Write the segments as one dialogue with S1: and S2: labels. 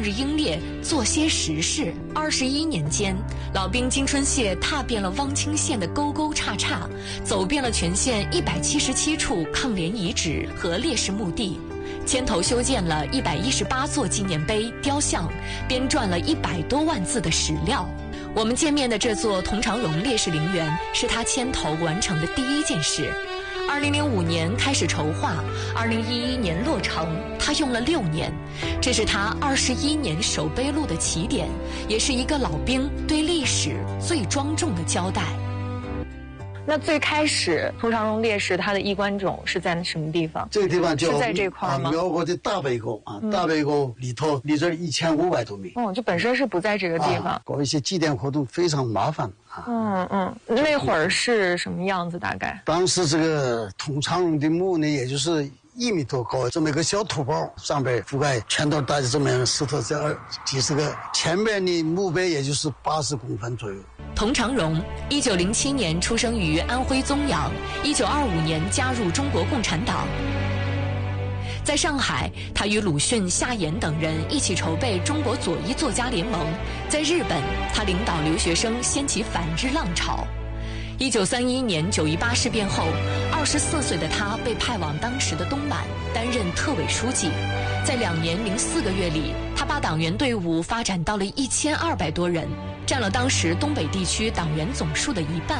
S1: 日英烈做些实事。21年间，老兵金春谢踏遍了汪清县的沟沟岔岔，走遍了全县177处抗联遗址和烈士墓地，牵头修建了118座纪念碑、雕像，编撰了100多万字的史料。我们见面的这座佟长荣烈士陵园是他牵头完成的第一件事。2005年开始筹划，2011年落成，他用了6年。这是他21年守碑路的起点，也是一个老兵对历史最庄重的交代。
S2: 那最开始佟长荣烈士他的衣冠冢是在什么地方？
S3: 这个地方就是
S2: 在这块吗？
S3: 苗国的大北沟啊，大北沟里头离这1500多米。
S2: 就本身是不在这个地方。
S3: 搞一些祭奠活动非常麻烦啊。
S2: 那会儿是什么样子？大概
S3: 当时这个佟长荣的墓呢，也就是1米多高，这么一个小土包，上边覆盖全都带着这么样的石头，这几十个，前面的墓碑也就是80公分左右。
S1: 佟长荣1907年出生于安徽枞阳，1925年加入中国共产党。在上海，他与鲁迅、夏衍等人一起筹备中国左翼作家联盟。在日本，他领导留学生掀起反日浪潮。1931年9·18事变后，24岁的他被派往当时的东满担任特委书记。在2年零4个月里，他把党员队伍发展到了1200多人，占了当时东北地区党员总数的1半。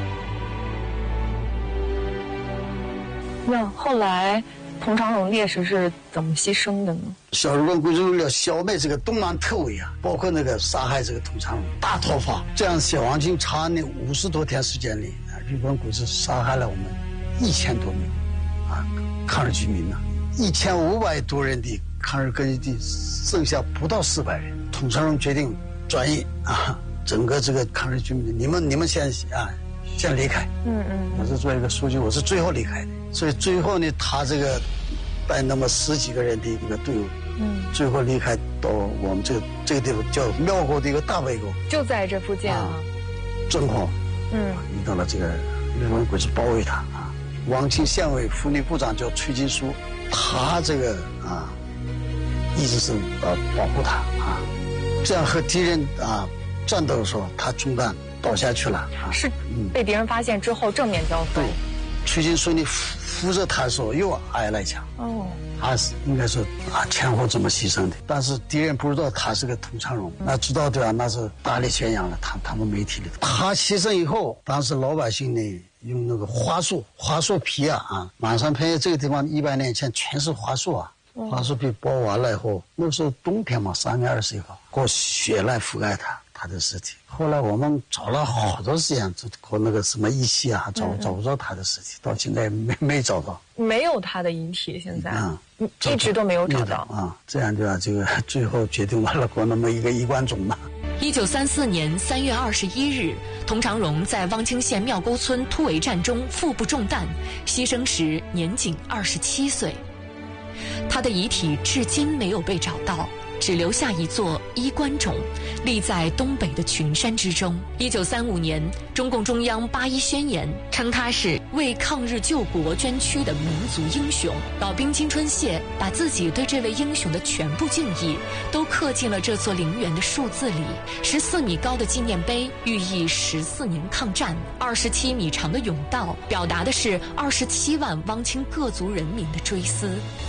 S2: 那后来佟长荣烈士是怎么牺牲的呢？
S3: 小日本鬼子为了消灭这个东南特委啊，包括那个杀害这个佟长荣，大讨伐。这样小王清查那50多天时间里，日本鬼子杀害了我们1000多名抗日居民呢，1500多人的抗日根据地，剩下不到400人。佟长荣决定转移整个这个抗日居民，你们先离开。我是作为一个书记，我是最后离开的，所以最后呢，他这个带那么10几个人的一个队伍，最后离开到我们这个地方叫苗国的一个大北沟，
S2: 就在这附近
S3: 正好遇到了这个日本鬼子包围他汪清县委妇女部长叫崔金书，他这个一直是保护他这样和敌人战斗的时候，他中弹倒下去了
S2: 是被敌人发现之后正面交锋。
S3: 对，崔金书你扶着他的时候又挨了一枪。他是应该是前后这么牺牲的，但是敌人不知道他是个佟长荣，那知道对吧？那是大力宣扬了他们媒体里。他牺牲以后，当时老百姓呢用那个花树皮满山遍野这个地方100年前全是花树花树皮包完了以后，那时候冬天嘛，3月21号，过雪来覆盖他的尸体。后来我们找了好多时间，过那个什么仪器找不着他的尸体，到现在没找到，
S2: 没有他的遗体，现在一直都没有找到
S3: 这样对吧？这个最后决定完了过那么一个衣冠冢嘛。
S1: 1934年3月21日，佟长荣在汪清县庙沟村突围战中腹部中弹，牺牲时年仅27岁。他的遗体至今没有被找到，只留下一座衣冠冢，立在东北的群山之中。1935年，中共中央8·1宣言称他是为抗日救国捐躯的民族英雄。老兵金春谢把自己对这位英雄的全部敬意都刻进了这座陵园的数字里。14米高的纪念碑寓意14年抗战，27米长的甬道表达的是27万汪清各族人民的追思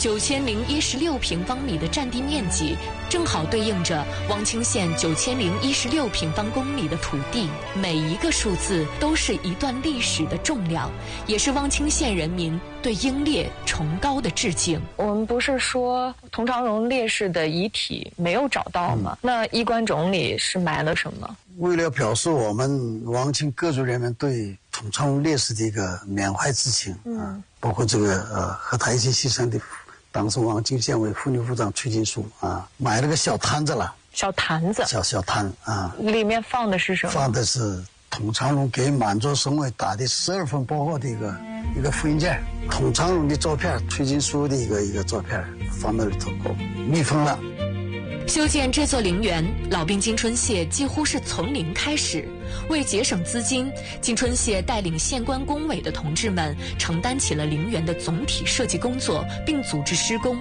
S1: ，9016平方米的占地面积正好对应着汪清县9016平方公里的土地，每一个数字都是一段历史的重量，也是汪清县人民对英烈崇高的致敬。
S2: 我们不是说佟长荣烈士的遗体没有找到吗？那衣冠冢里是埋了什么？
S3: 为了表示我们汪清各族人民对佟长荣烈士的一个缅怀之情包括这个和他一起牺牲的当时汪清县委妇女部长崔金书买了个小坛子了。
S2: 小坛子，
S3: 小坛
S2: 里面放的是什么？放
S3: 的是佟长荣给满洲省委打的12份报告的一个复印件，佟长荣的照片，崔金书的一个照片放在里头，密封了。
S1: 修建这座陵园，老兵金春谢几乎是从零开始。为节省资金，金春谢带领县官工委的同志们承担起了陵园的总体设计工作，并组织施工。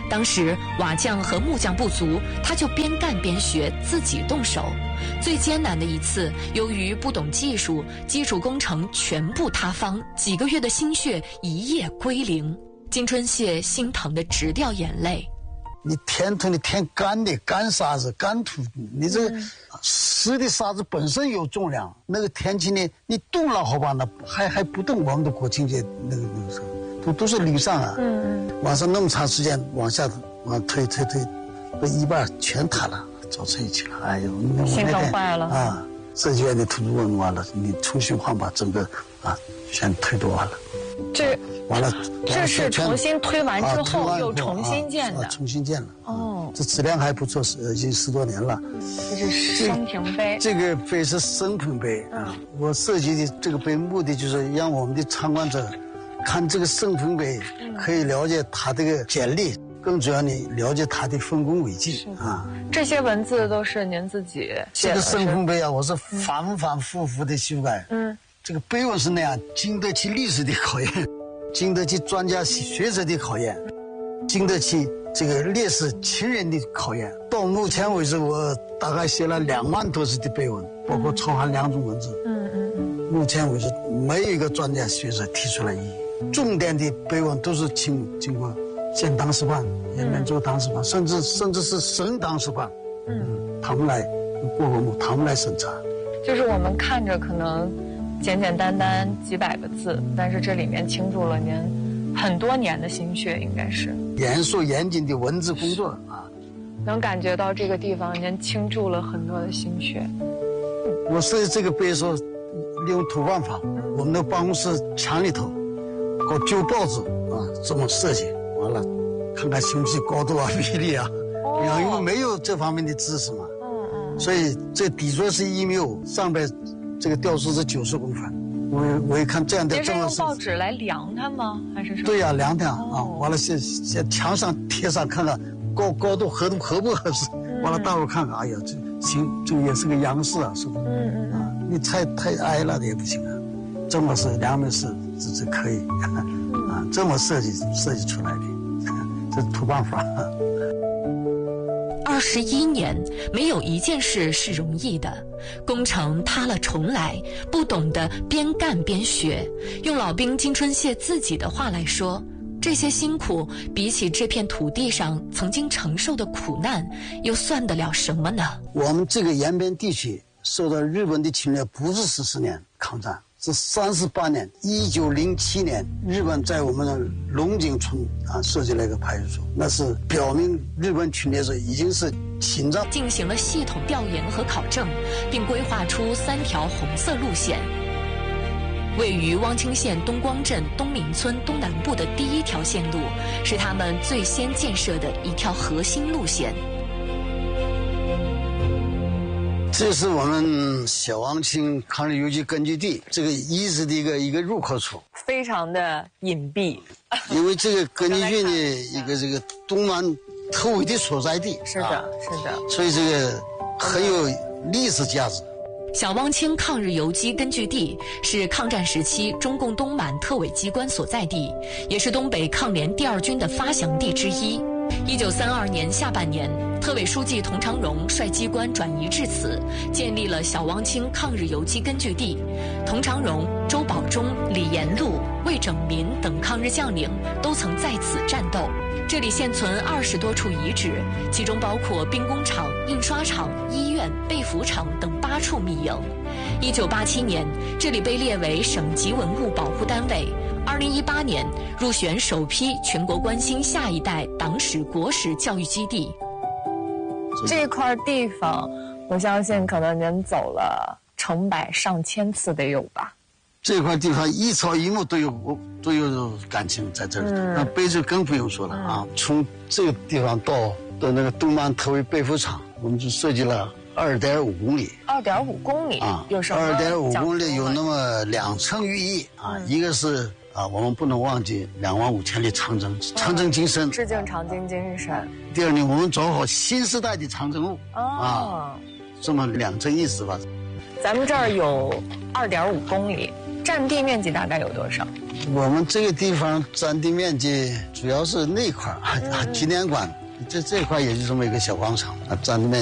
S1: 当时瓦匠和木匠不足，他就边干边学，自己动手。最艰难的一次，由于不懂技术，基础工程全部塌方，几个月的心血一夜归零。金春谢心疼得直掉眼泪。
S3: 你填土，你填干的干沙子、干土，你这个湿的沙子本身有重量，那个填起呢，你动了好吧，那还不动，我们的国庆节那个时候都是铝上啊，往上那么长时间往下往推，一半全塌了，遭摧去了。哎呦，
S2: 心疼坏了
S3: 啊！设计院的土木问完了，你重新换把整个全推多完了。
S2: 这
S3: 完了，
S2: 这是重新推完之后又重新建的，
S3: 重新建了。
S2: 哦，
S3: 这质量还不错，已经10多年了。
S2: 这是生平碑，
S3: 这个碑是生平碑啊。我设计的这个碑目的就是让我们的参观者看这个生平碑，可以了解它这个简历，更主要的了解它的丰功伟绩啊。
S2: 这些文字都是您自己写的？
S3: 这个生平碑啊，我是反反复复的修改。这个碑文是那样，经得起历史的考验，经得起专家学者的考验，经得起这个烈士亲人的考验。到目前为止，我大概写了2万多字的碑文，包括超含2种文字。目前为止，没有一个专家学者提出来异议。重点的碑文都是经过县党史馆、延边州党史馆，甚至是省党史馆，他们来过目，他们来审查。
S2: 就是我们看着可能简简单单几百个字，但是这里面倾注了您很多年的心血，应该是
S3: 严肃严谨的文字工作啊。
S2: 能感觉到这个地方您倾注了很多的心血。
S3: 我设计这个碑的时候，利用土办法，我们的办公室墙里头搞旧报纸啊，这么设计，完了看看行不行高度啊、比例啊，因为没有这方面的知识嘛，所以这底座是1.5米，上边这个吊饰是90公分。我一看这样的，
S2: 您是用报纸来量它吗？还是什么？
S3: 对呀，量它啊，完了先墙上贴上看看高度合不合适，完了大伙看看，哎呀，这行，这也是个样式啊，是不是？你太矮了也不行啊，这么是2.4米，这可以啊，这么设计出来的，这是土办法。
S1: 21年，没有一件事是容易的，工程塌了重来，不懂得边干边学。用老兵金春谢自己的话来说，这些辛苦比起这片土地上曾经承受的苦难，又算得了什么呢？
S3: 我们这个延边地区受到日本的侵略不是14年抗战，是38年。1907年，日本在我们的龙井村设计了一个派出所，那是表明日本侵略者已经是侵占。
S1: 进行了系统调研和考证，并规划出3条红色路线。位于汪清县东光镇东明村东南部的第1条线路，是他们最先建设的一条核心路线。
S3: 这是我们小汪清抗日游击根据地这个遗址的一个入口处，
S2: 非常的隐蔽。
S3: 因为这个根据地的一个这个东南特委的所在地，
S2: 是的，
S3: 所以这个很有历史价值。
S1: 小汪清抗日游击根据地是抗战时期中共东满特委机关所在地，也是东北抗联第2军的发祥地之一。1932年下半年，特委书记佟长荣率机关转移至此，建立了小汪清抗日游击根据地。佟长荣、周保中、李延禄、魏拯民等抗日将领都曾在此战斗。这里现存20多处遗址，其中包括兵工厂、印刷厂、医院、被服厂等8处密营。1987年，这里被列为省级文物保护单位。2018年，入选首批全国关心下一代党史国史教育基地。
S2: 这块地方，我相信可能您走了成百上千次得有吧。
S3: 这块地方一草一木都有感情在这里，那碑就更不用说了啊。从这个地方到那个东满特委被服厂，我们就设计了2.5公里。
S2: 2.5公里啊，有什么
S3: ？2.5公里有那么2层寓意啊，一个是我们不能忘记2万5千里长征，长征精神，
S2: 致敬长征精神。
S3: 第二呢，我们找好新时代的长征路这么2层意思吧。
S2: 咱们这儿有2.5公里， 占地面积大概有多少？
S3: 我们这个地方占地面积主要是那块纪念馆，这块也就这么一个小广场，占地面积